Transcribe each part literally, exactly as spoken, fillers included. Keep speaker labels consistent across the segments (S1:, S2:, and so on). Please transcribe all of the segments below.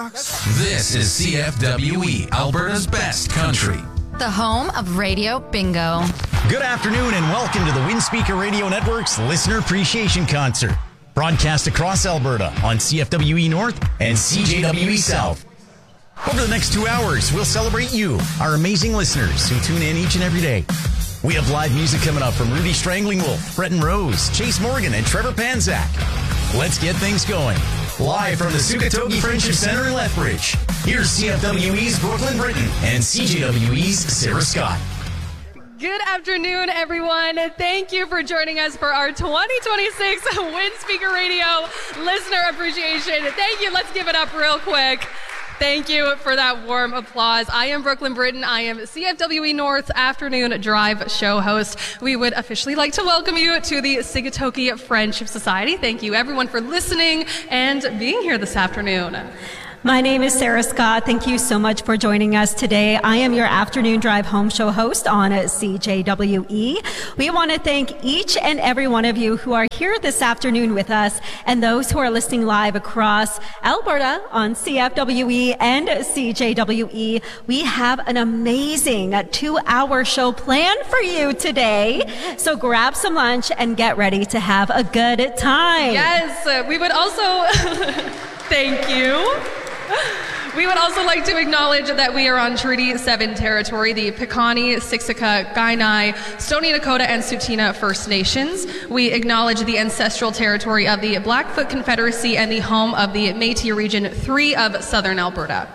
S1: box. This is C F W E, Alberta's best country.
S2: The home of Radio Bingo.
S3: Good afternoon and welcome to the Windspeaker Radio Network's Listener Appreciation Concert. Broadcast across Alberta on C F W E North and C J W E South. Over the next two hours, we'll celebrate you, our amazing listeners who tune in each and every day. We have live music coming up from Rudy Strangling Wolf, Breton Rose, Chase Morgan, and Trevor Panzak. Let's get things going. Live from the Sukatogi Friendship Center in Lethbridge, here's C F W E's Brooklyn Britton and C J W E's Sarah Scott.
S4: Good afternoon, everyone. Thank you for joining us for our twenty twenty-six Windspeaker Radio Listener Appreciation. Thank you. Let's give it up real quick. Thank you for that warm applause. I am Brooklyn Britton. I am C F W E North Afternoon Drive show host. We would officially like to welcome you to the Sigatoki Friendship Society. Thank you, everyone, for listening and being here this afternoon.
S5: My name is Sarah Scott. Thank you so much for joining us today. I am your Afternoon Drive Home Show host on C J W E. We want to thank each and every one of you who are here this afternoon with us and those who are listening live across Alberta on C F W E and C J W E. We have an amazing two-hour show planned for you today. So grab some lunch and get ready to have a good time.
S4: Yes, uh, we would also... Thank you. We would also like to acknowledge that we are on Treaty seven territory, the Piikani, Siksika, Kainai, Stoney Nakoda, and Tsuut'ina First Nations. We acknowledge the ancestral territory of the Blackfoot Confederacy and the home of the Métis Region three of Southern Alberta.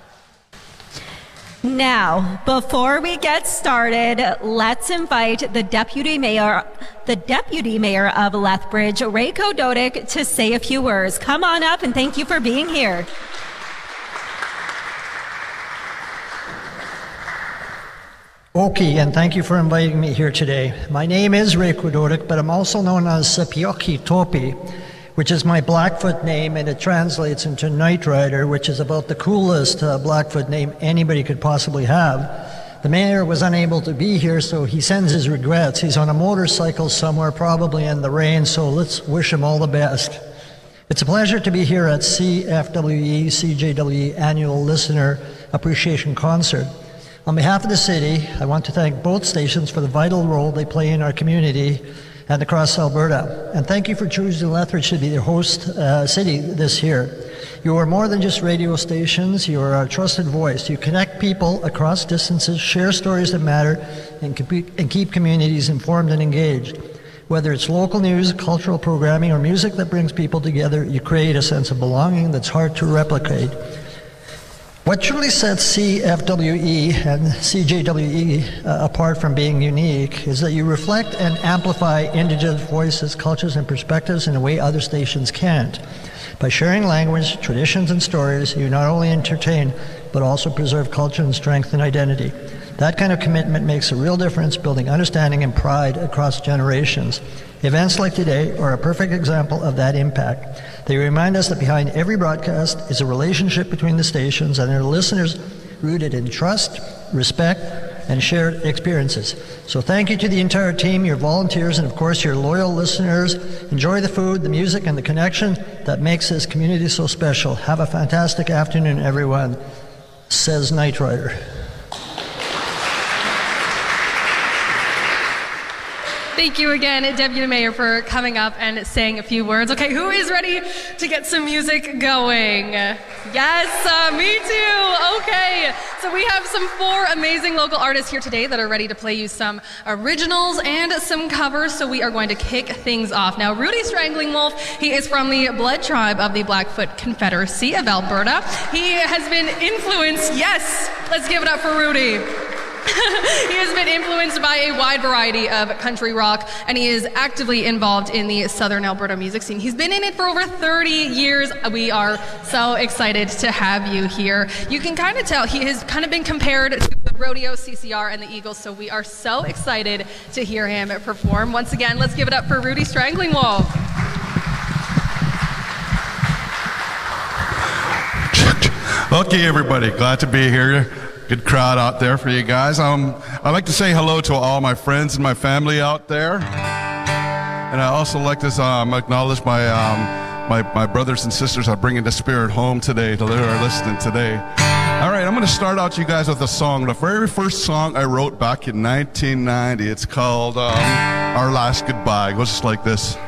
S5: Now, before we get started, let's invite the Deputy Mayor, the Deputy Mayor of Lethbridge, Rayko Dodic, to say a few words. Come on up and thank you for being here.
S6: Okay, and thank you for inviting me here today. My name is Rayko Dodic, but I'm also known as Sapioki Topi, which is my Blackfoot name, and it translates into Night Rider, which is about the coolest uh, Blackfoot name anybody could possibly have. The mayor was unable to be here, so he sends his regrets. He's on a motorcycle somewhere, probably in the rain, so let's wish him all the best. It's a pleasure to be here at C F W E, C J W E Annual Listener Appreciation Concert. On behalf of the city, I want to thank both stations for the vital role they play in our community and across Alberta. And thank you for choosing Lethbridge to be the host uh, city this year. You are more than just radio stations, you are our trusted voice. You connect people across distances, share stories that matter, and, keep, and keep communities informed and engaged. Whether it's local news, cultural programming, or music that brings people together, you create a sense of belonging that's hard to replicate. What truly sets C F W E and C J W E uh, apart from being unique is that you reflect and amplify Indigenous voices, cultures, and perspectives in a way other stations can't. By sharing language, traditions, and stories, you not only entertain, but also preserve culture and strengthen identity. That kind of commitment makes a real difference, building understanding and pride across generations. Events like today are a perfect example of that impact. They remind us that behind every broadcast is a relationship between the stations and their listeners rooted in trust, respect, and shared experiences. So thank you to the entire team, your volunteers, and of course your loyal listeners. Enjoy the food, the music, and the connection that makes this community so special. Have a fantastic afternoon, everyone, says Night Rider.
S4: Thank you again, Deputy Mayor, for coming up and saying a few words. Okay, who is ready to get some music going? Yes, uh, me too. Okay, so we have some four amazing local artists here today that are ready to play you some originals and some covers, so we are going to kick things off. Now, Rudy Strangling Wolf, he is from the Blood Tribe of the Blackfoot Confederacy of Alberta. He has been influenced, yes, let's give it up for Rudy. He has been influenced by a wide variety of country rock, and he is actively involved in the Southern Alberta music scene. He's been in it for over thirty years. We are so excited to have you here. You can kind of tell he has kind of been compared to the Rodeo, C C R, and the Eagles, so we are so excited to hear him perform. Once again, let's give it up for Rudy Strangling Wolf.
S7: Okay, everybody, glad to be here. Good crowd out there for you guys. Um, I'd like to say hello to all my friends and my family out there. And I also like to um, acknowledge my um, my, my brothers and sisters are bringing the spirit home today to are listening today. All right, I'm going to start out you guys with a song. The very first song I wrote back in nineteen ninety. It's called um, Our Last Goodbye. It goes just like this.